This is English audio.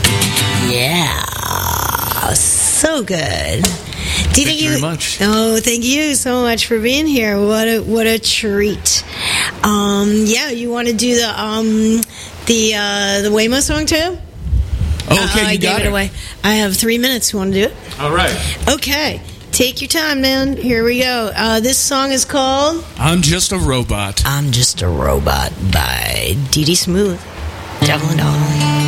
Yeah, so good. Do you Thank you very much. Oh, thank you so much for being here. What a treat. Yeah, you want to do the Waymo song too? Okay, I you got gave it away. I have 3 minutes. You want to do it? All right. Okay, take your time, man. Here we go. This song is called I'm Just a Robot. I'm Just a Robot by Dee Dee Smooth. Devil and Dawn.